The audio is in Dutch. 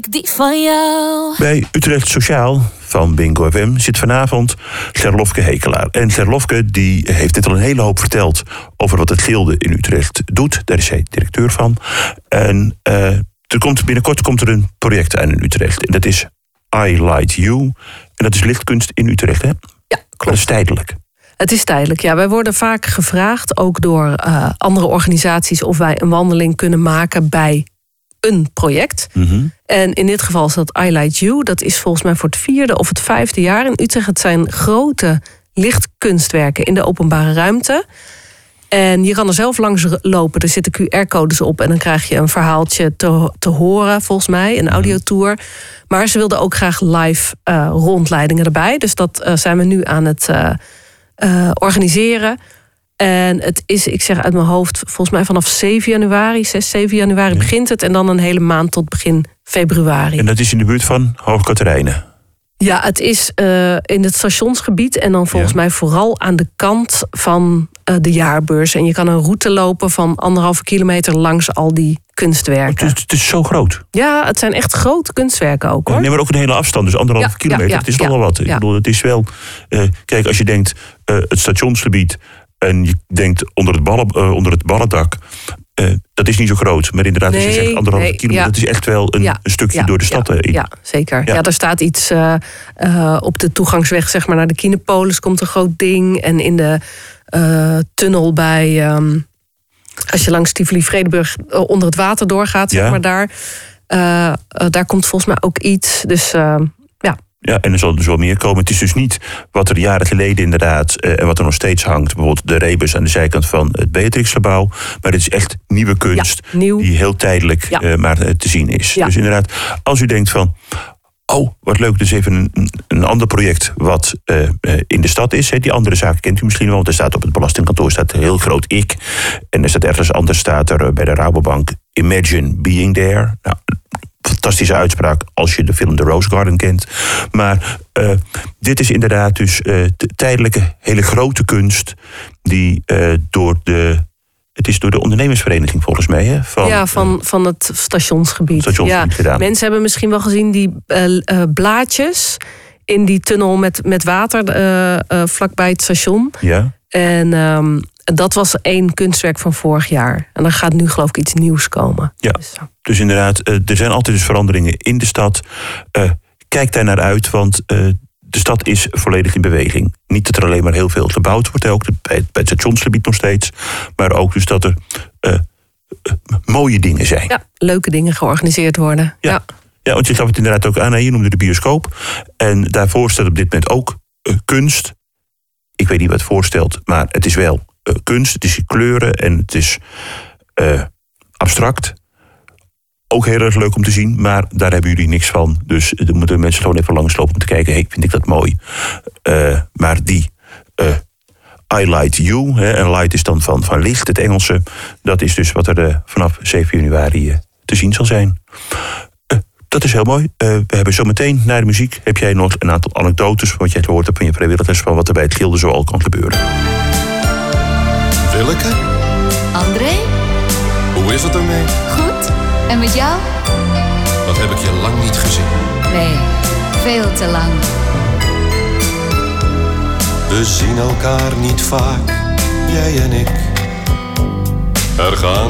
Die van jou. Bij Utrecht Sociaal van Bingo FM zit vanavond Gerlofke Hekelaar. En Gerlofke die heeft net al een hele hoop verteld over wat het Gilde in Utrecht doet. Daar is hij directeur van. En binnenkort komt er een project aan in Utrecht. En dat is I Light You. En dat is lichtkunst in Utrecht, hè? Ja, klopt. Dat is tijdelijk. Het is tijdelijk, ja. Wij worden vaak gevraagd, ook door andere organisaties, of wij een wandeling kunnen maken bij een project. Mm-hmm. En in dit geval is dat I Light You. Dat is volgens mij voor het 4e of het 5e jaar in Utrecht. Het zijn grote lichtkunstwerken in de openbare ruimte. En je kan er zelf langs lopen. Er zitten QR-codes op en dan krijg je een verhaaltje te horen, volgens mij. Een audiotour. Maar ze wilden ook graag live rondleidingen erbij. Dus dat zijn we nu aan het organiseren. En het is, ik zeg uit mijn hoofd, volgens mij vanaf 7 januari begint het. En dan een hele maand tot begin februari. En dat is in de buurt van Hoog-Katerijnen. Ja, het is in het stationsgebied. En dan volgens mij vooral aan de kant van de jaarbeurs. En je kan een route lopen van 1,5 kilometer langs al die kunstwerken. Het is zo groot. Ja, het zijn echt grote kunstwerken ook, hoor. Nee, maar ook een hele afstand, dus 1,5 kilometer. Het is nogal wat. Ik bedoel, het is wel... kijk, als je denkt het stationsgebied en je denkt onder het ballendak, dat is niet zo groot. Maar inderdaad, als je zegt 1,5 kilometer, dat is echt wel een stukje door de stad in. Ja, zeker. Ja, er staat iets op de toegangsweg, zeg maar, naar de Kinepolis komt een groot ding. En in de tunnel bij, als je langs Tivoli-Vredenburg onder het water doorgaat, zeg maar, daar komt volgens mij ook iets. Dus ja, en er zal dus wel meer komen. Het is dus niet wat er jaren geleden inderdaad, en wat er nog steeds hangt, bijvoorbeeld de rebus aan de zijkant van het Beatrixgebouw. Maar het is echt nieuwe kunst, die heel tijdelijk maar te zien is. Ja. Dus inderdaad, als u denkt van, wat leuk, dus even een ander project wat in de stad is. Die andere zaken kent u misschien wel, want er staat op het belastingkantoor staat heel groot ik. En er staat ergens anders, staat er bij de Rabobank, Imagine Being There. Nou, fantastische uitspraak als je de film The Rose Garden kent. Maar dit is inderdaad dus de tijdelijke, hele grote kunst die door de ondernemersvereniging volgens mij. Hè, van het stationsgebied. Gedaan. Mensen hebben misschien wel gezien die blaadjes in die tunnel met water vlakbij het station. Ja. En dat was 1 kunstwerk van vorig jaar. En er gaat nu geloof ik iets nieuws komen. Ja, dus inderdaad, er zijn altijd dus veranderingen in de stad. Kijk daar naar uit, want de stad is volledig in beweging. Niet dat er alleen maar heel veel gebouwd wordt, ook bij het stationsgebied nog steeds. Maar ook dus dat er mooie dingen zijn. Ja, leuke dingen georganiseerd worden. Ja, want je gaf het inderdaad ook aan. Je noemde de bioscoop. En daarvoor staat op dit moment ook kunst. Ik weet niet wat het voorstelt, maar het is wel kunst. Het is kleuren en het is abstract. Ook heel erg leuk om te zien, maar daar hebben jullie niks van. Dus er moeten mensen gewoon even langslopen om te kijken, vind ik dat mooi. Maar die I Light You, en light is dan van licht, het Engelse. Dat is dus wat er vanaf 7 januari te zien zal zijn. Dat is heel mooi. We hebben zometeen na de muziek heb jij nog een aantal anekdotes wat jij gehoord hebt van je vrijwilligers, van wat er bij het Gilde zoal kan gebeuren. Willeke? André? Hoe is het ermee? Goed. En met jou? Dat heb ik je lang niet gezien. Nee, veel te lang. We zien elkaar niet vaak, jij en ik. Er gaan